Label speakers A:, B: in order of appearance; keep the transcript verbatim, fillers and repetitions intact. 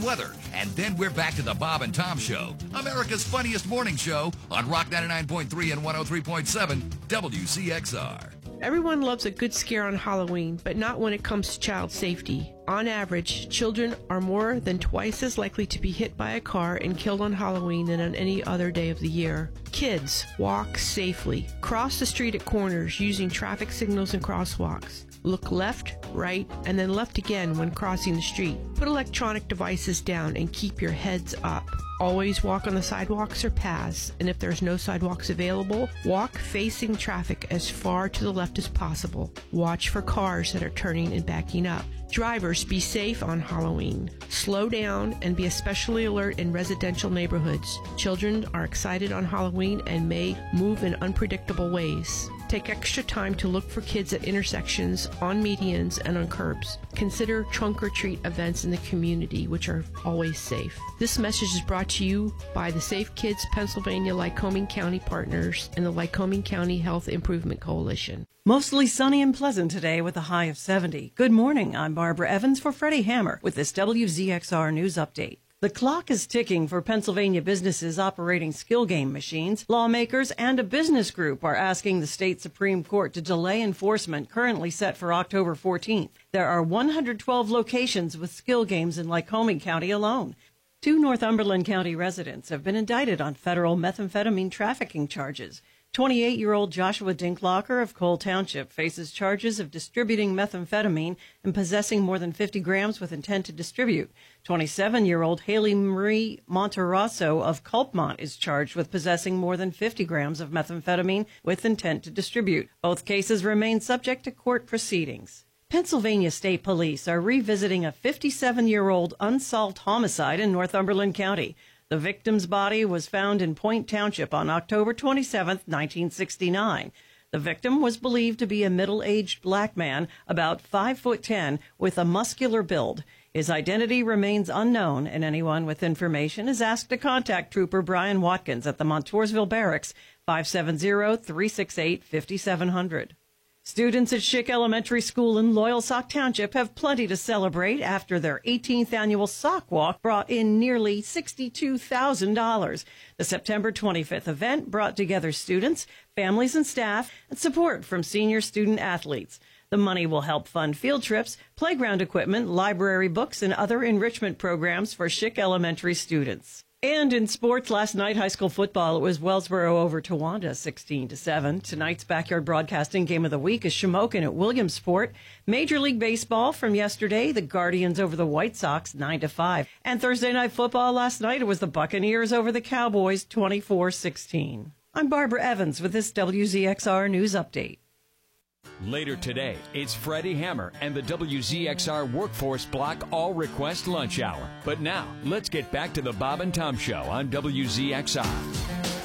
A: and weather. And then we're back to the Bob and Tom Show, America's funniest morning show on Rock ninety-nine point three and one oh three point seven W C X R.
B: Everyone loves a good scare on Halloween, but not when it comes to child safety. On average, children are more than twice as likely to be hit by a car and killed on Halloween than on any other day of the year. Kids, walk safely. Cross the street at corners using traffic signals and crosswalks. Look left, right, and then left again when crossing the street. Put electronic devices down and keep your heads up. Always walk on the sidewalks or paths, and if there's no sidewalks available, walk facing traffic as far to the left as possible. Watch for cars that are turning and backing up. Drivers, be safe on Halloween. Slow down and be especially alert in residential neighborhoods. Children are excited on Halloween and may move in unpredictable ways. Take extra time to look for kids at intersections, on medians, and on curbs. Consider trunk-or-treat events in the community, which are always safe. This message is brought to you by the Safe Kids Pennsylvania Lycoming County Partners and the Lycoming County Health Improvement Coalition.
C: Mostly sunny and pleasant today with a high of seventy. Good morning. I'm Barbara Evans for Freddie Hammer with this W Z X R News Update. The clock is ticking for Pennsylvania businesses operating skill game machines. Lawmakers and a business group are asking the state Supreme Court to delay enforcement currently set for October fourteenth. There are one hundred twelve locations with skill games in Lycoming County alone. Two Northumberland County residents have been indicted on federal methamphetamine trafficking charges. twenty-eight-year-old Joshua Dinklocker of Cole Township faces charges of distributing methamphetamine and possessing more than fifty grams with intent to distribute. twenty-seven-year-old Haley Marie Monterosso of Culpmont is charged with possessing more than fifty grams of methamphetamine with intent to distribute. Both cases remain subject to court proceedings. Pennsylvania State Police are revisiting a fifty-seven-year-old unsolved homicide in Northumberland County. The victim's body was found in Point Township on October twenty-seventh, nineteen sixty-nine. The victim was believed to be a middle-aged black man, about five foot ten, with a muscular build. His identity remains unknown, and anyone with information is asked to contact Trooper Brian Watkins at the Montoursville Barracks, five seven zero, three six eight, five seven zero zero. Students at Schick Elementary School in Loyalsock Township have plenty to celebrate after their eighteenth annual sock walk brought in nearly sixty-two thousand dollars. The September twenty-fifth event brought together students, families, and staff, and support from senior student athletes. The money will help fund field trips, playground equipment, library books, and other enrichment programs for Schick Elementary students. And in sports, last night, high school football, it was Wellsboro over Towanda, sixteen to seven. Tonight's backyard broadcasting game of the week is Shamokin at Williamsport. Major League Baseball from yesterday, the Guardians over the White Sox, nine to five. And Thursday night football last night, it was the Buccaneers over the Cowboys, twenty-four sixteen. I'm Barbara Evans with this W Z X R News Update.
D: Later today, it's Freddie Hammer and the W Z X R Workforce Block All Request Lunch Hour. But now, let's get back to the Bob and Tom Show on W Z X R.